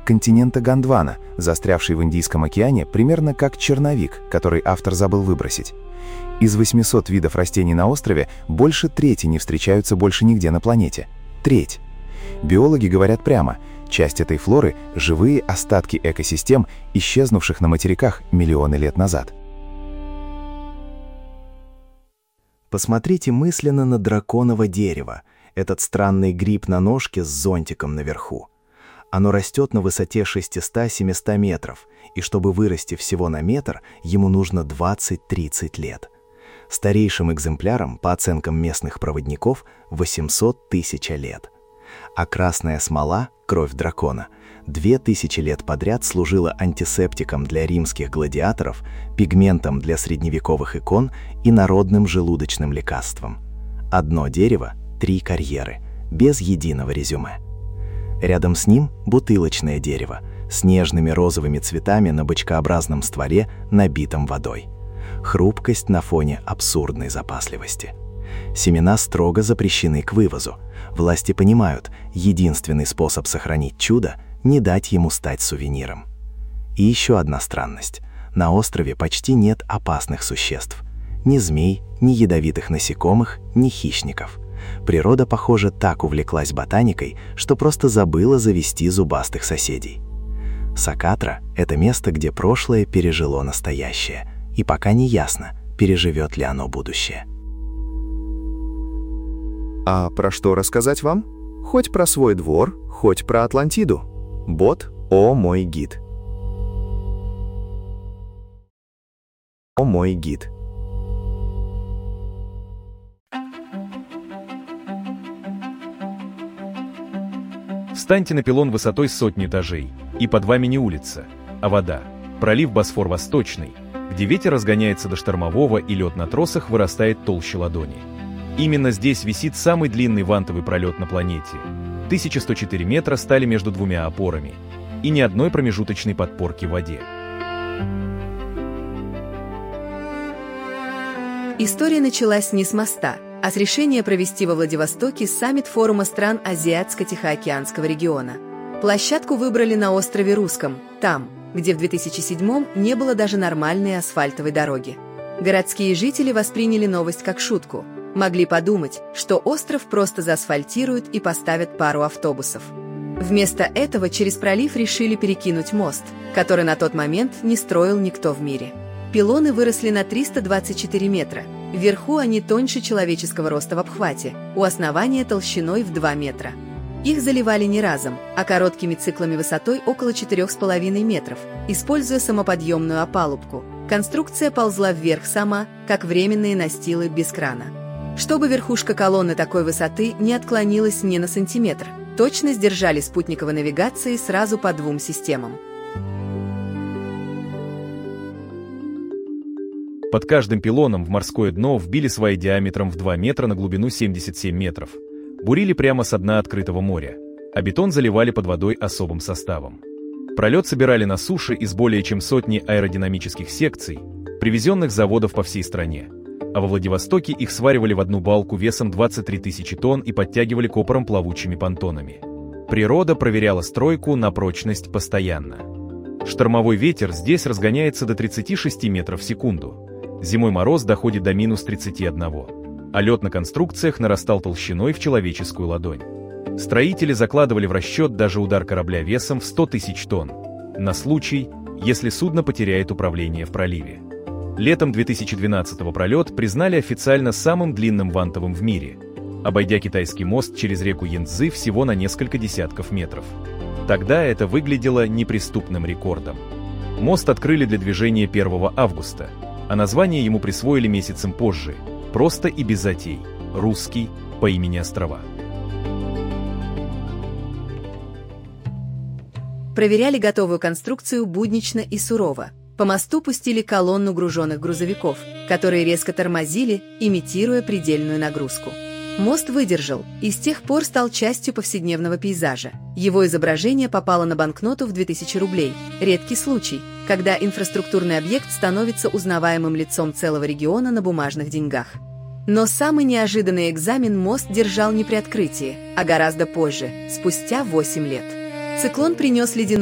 континента Гондвана, застрявший в Индийском океане примерно как черновик, который автор забыл выбросить. Из 800 видов растений на острове больше трети не встречаются больше нигде на планете. Треть. Биологи говорят прямо, часть этой флоры – живые остатки экосистем, исчезнувших на материках миллионы лет назад. Посмотрите мысленно на драконово дерево, этот странный гриб на ножке с зонтиком наверху. Оно растет на высоте 600-700 метров, и чтобы вырасти всего на метр, ему нужно 20-30 лет. Старейшим экземплярам, по оценкам местных проводников, 800 тысяч лет. А красная смола, кровь дракона, 2000 лет подряд служила антисептиком для римских гладиаторов, пигментом для средневековых икон и народным желудочным лекарством. Одно дерево, 3 карьеры, без единого резюме. Рядом с ним бутылочное дерево с нежными розовыми цветами на бочкообразном стволе, набитом водой. Хрупкость на фоне абсурдной запасливости. Семена строго запрещены к вывозу. Власти понимают, единственный способ сохранить чудо – не дать ему стать сувениром. И еще одна странность. На острове почти нет опасных существ. Ни змей, ни ядовитых насекомых, ни хищников. Природа, похоже, так увлеклась ботаникой, что просто забыла завести зубастых соседей. Сокатра – это место, где прошлое пережило настоящее, и пока не ясно, переживет ли оно будущее. А про что рассказать вам? Хоть про свой двор, хоть про Атлантиду. Бот «О мой гид». О мой гид. Встаньте на пилон высотой сотни этажей, и под вами не улица, а вода. Пролив Босфор-Восточный, где ветер разгоняется до штормового и лед на тросах вырастает толще ладони. Именно здесь висит самый длинный вантовый пролет на планете. 1104 метра стали между двумя опорами, и ни одной промежуточной подпорки в воде. История началась не с моста, а с решения провести во Владивостоке саммит форума стран Азиатско-Тихоокеанского региона. Площадку выбрали на острове Русском, там, где в 2007-м не было даже нормальной асфальтовой дороги. Городские жители восприняли новость как шутку. Могли подумать, что остров просто заасфальтируют и поставят пару автобусов. Вместо этого через пролив решили перекинуть мост, который на тот момент не строил никто в мире. Пилоны выросли на 324 метра. Вверху они тоньше человеческого роста в обхвате, у основания толщиной в 2 метра. Их заливали не разом, а короткими циклами высотой около 4,5 метров, используя самоподъемную опалубку. Конструкция ползла вверх сама, как временные настилы без крана. Чтобы верхушка колонны такой высоты не отклонилась ни на сантиметр, точно сдержали спутниковой навигации сразу по 2 системам. Под каждым пилоном в морское дно вбили сваи диаметром в 2 метра на глубину 77 метров. Бурили прямо со дна открытого моря, а бетон заливали под водой особым составом. Пролет собирали на суше из более чем сотни аэродинамических секций, привезенных с заводов по всей стране. А во Владивостоке их сваривали в одну балку весом 23 тысячи тонн и подтягивали к опорам плавучими понтонами. Природа проверяла стройку на прочность постоянно. Штормовой ветер здесь разгоняется до 36 метров в секунду. Зимой мороз доходит до минус 31, а лед на конструкциях нарастал толщиной в человеческую ладонь. Строители закладывали в расчет даже удар корабля весом в 100 тысяч тонн, на случай, если судно потеряет управление в проливе. Летом 2012-го пролет признали официально самым длинным вантовым в мире, обойдя китайский мост через реку Янцзы всего на несколько десятков метров. Тогда это выглядело неприступным рекордом. Мост открыли для движения 1 августа, а название ему присвоили месяцем позже, просто и без затей – Русский по имени острова. Проверяли готовую конструкцию буднично и сурово. По мосту пустили колонну груженных грузовиков, которые резко тормозили, имитируя предельную нагрузку. Мост выдержал и с тех пор стал частью повседневного пейзажа. Его изображение попало на банкноту в 2000 рублей. Редкий случай, когда инфраструктурный объект становится узнаваемым лицом целого региона на бумажных деньгах. Но самый неожиданный экзамен мост держал не при открытии, а гораздо позже, спустя 8 лет. Циклон принес ледяной